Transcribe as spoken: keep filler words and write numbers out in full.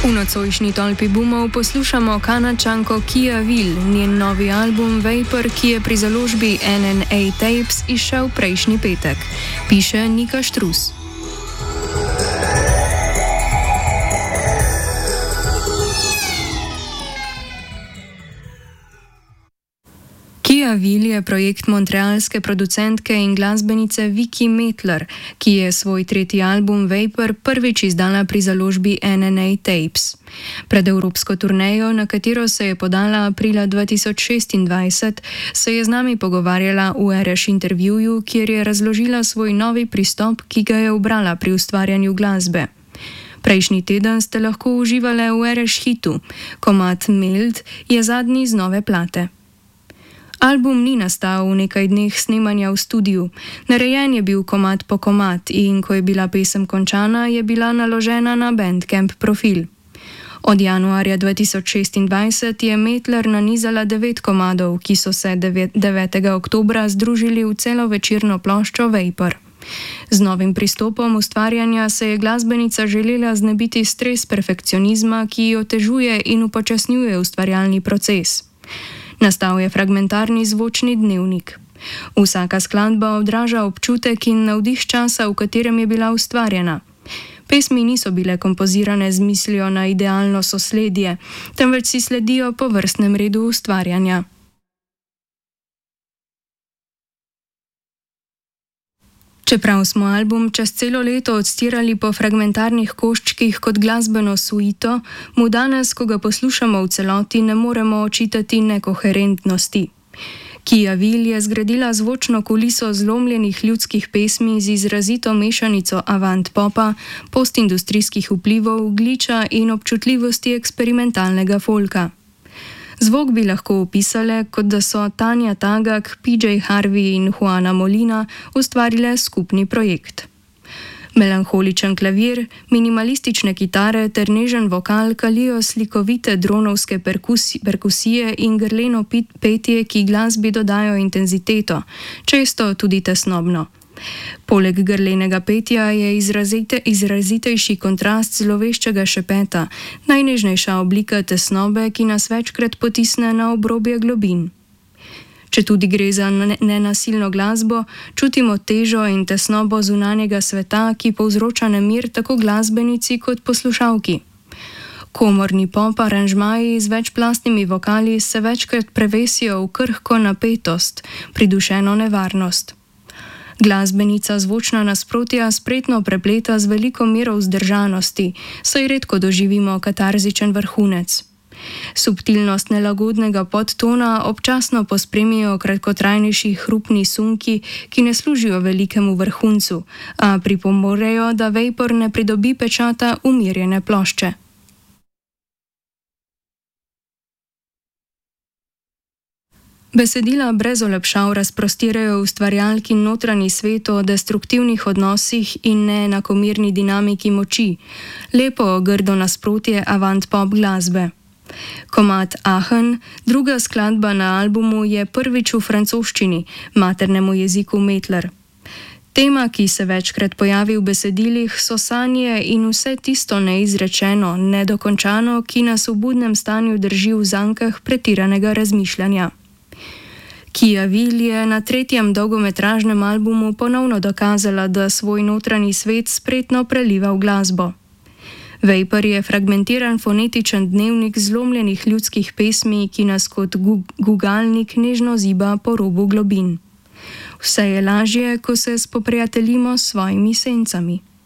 V nocojšnji tolpi bumov poslušamo Kanačanko Kia Will, njen novi album Vapor, ki je pri založbi N N A Tapes izšel prejšnji petek, piše Nika Štrus. Kia Will je projekt montrealske producentke in glasbenice Viki Metler, ki je svoj tretji album Vapor prvič izdala pri založbi N N A Tapes. Pred evropsko turnejo, na katero se je podala aprila dva tisoč šestindvajset, se je z nami pogovarjala v R Š intervjuju, kjer je razložila svoj novi pristop, ki ga je ubrala pri ustvarjanju glasbe. Prejšnji teden ste lahko uživali v R Š hitu. Komad Meld je zadnji z nove plate. Album ni nastal v nekaj dneh snemanja v studiu. Narejen je bil komad po komad in ko je bila pesem končana, je bila naložena na Bandcamp profil. Od januarja dva tisoč šestindvajset je Metler nanizala devet komadov, ki so se devetega oktobra združili v celovečerno ploščo Vapor. Z novim pristopom ustvarjanja se je glasbenica želela znebiti stres perfekcionizma, ki jo otežuje in upočasnjuje ustvarjalni proces. Nastal je fragmentarni zvočni dnevnik. Vsaka skladba odraža občutek in navdih časa, v katerem je bila ustvarjena. Pesmi niso bile kompozirane z mislijo na idealno sosledje, temveč si sledijo po vrstnem redu ustvarjanja. Čeprav smo album čez celo leto odstirali po fragmentarnih koščkih kot glasbeno suito, mu danes, ko ga poslušamo v celoti, ne moremo očitati nekoherentnosti. Kia Will je zgradila zvočno kuliso zlomljenih ljudskih pesmi z izrazito mešanico avant popa, postindustrijskih vplivov, gliča in občutljivosti eksperimentalnega folka. Zvok bi lahko opisale, kot da so Tanja Tagak, P J Harvey in Juana Molina ustvarile skupni projekt. Melanholičen klavir, minimalistične kitare ter nežen vokal kalijo slikovite dronovske perkusi, perkusije in grleno petje, ki glasbi dodajo intenziteto, često tudi tesnobno. Poleg grlenega petja je izrazite, izrazitejši kontrast zloveščega šepeta, najnežnejša oblika tesnobe, ki nas večkrat potisne na obrobje globin. Če tudi gre za nenasilno glasbo, čutimo težo in tesnobo zunanjega sveta, ki povzroča nemir tako glasbenici kot poslušalki. Komorni pop aranžmaji z večplastnimi vokali se večkrat prevesijo v krhko napetost, pridušeno nevarnost. Glasbenica zvočna nasprotja spretno prepleta z veliko mero vzdržanosti, saj redko doživimo katarzičen vrhunec. Subtilnost nelagodnega podtona občasno pospremijo kratkotrajnejši hrupni sunki, ki ne služijo velikemu vrhuncu, a pripomorejo, da Vapor ne pridobi pečata umirjene plošče. Besedila brez olepšav razprostirajo ustvarjalkin notranji svet o destruktivnih odnosih in neenakomerni dinamiki moči, lepo grdo nasprotje avant-pop glasbe. Komad Ahen, druga skladba na albumu, je prvič v francoščini, maternemu jeziku Metler. Tema, ki se večkrat pojavi v besedilih, so sanje in vse tisto neizrečeno, nedokončano, ki nas v budnem stanju drži v zankah pretiranega razmišljanja. Kia Will je na tretjem dolgometražnem albumu ponovno dokazala, da svoj notranji svet spretno preliva v glasbo. Vapor je fragmentiran fonetičen dnevnik zlomljenih ljudskih pesmi, ki nas kot gugalnik nežno ziba po robu globin. Vse je lažje, ko se spoprijateljimo s svojimi sencami.